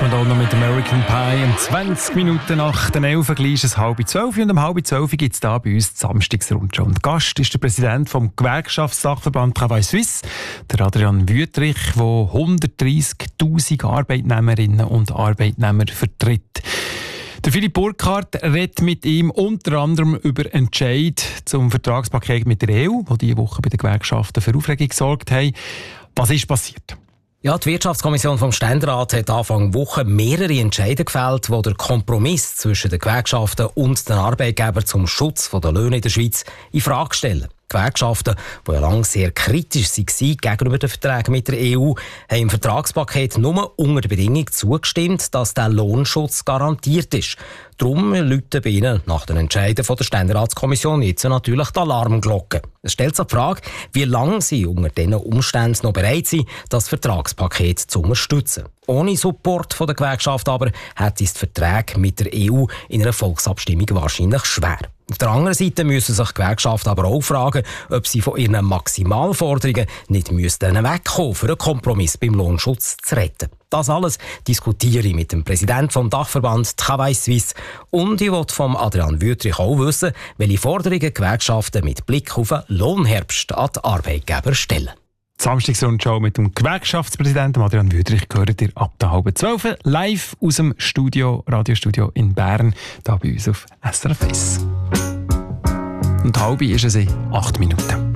Madonna mit American Pie. 20 Minuten nach den 11 gleich ist es 11:30 und um 11:30 gibt es hier bei uns die Samstagsrundschau. Und Gast ist der Präsident vom Gewerkschaftsdachverband Travail Suisse, der Adrian Wüthrich, der 130'000 Arbeitnehmerinnen und Arbeitnehmer vertritt. Der Philipp Burkhardt redet mit ihm unter anderem über Entscheid zum Vertragspaket mit der EU, das diese Woche bei den Gewerkschaften für Aufregung gesorgt haben. Was ist passiert? Ja, die Wirtschaftskommission vom Ständerat hat Anfang Woche mehrere Entscheide gefällt, die den Kompromiss zwischen den Gewerkschaften und den Arbeitgebern zum Schutz der Löhne in der Schweiz in Frage stellen. Die Gewerkschaften, die ja lange sehr kritisch waren gegenüber den Verträgen mit der EU, haben im Vertragspaket nur unter der Bedingung zugestimmt, dass der Lohnschutz garantiert ist. Darum läuten bei ihnen nach den Entscheiden der Ständeratskommission jetzt natürlich die Alarmglocke. Es stellt sich die Frage, wie lange sie unter diesen Umständen noch bereit sind, das Vertragspaket zu unterstützen. Ohne Support von der Gewerkschaft aber hätte es die Verträge mit der EU in einer Volksabstimmung wahrscheinlich schwer. Auf der anderen Seite müssen sich die Gewerkschaften aber auch fragen, ob sie von ihren Maximalforderungen nicht wegkommen, für einen Kompromiss beim Lohnschutz zu retten. Das alles diskutiere ich mit dem Präsidenten vom Dachverband Travail Suisse und ich will vom Adrian Wüthrich auch wissen, welche Forderungen die Gewerkschaften mit Blick auf den Lohnherbst an die Arbeitgeber stellen. Die Samstagsrundschau mit dem Gewerkschaftspräsidenten Adrian Wüthrich gehört ihr ab der 11:30 live aus dem Radiostudio in Bern, hier bei uns auf SRF 1. Und halb ist es in 8 Minuten.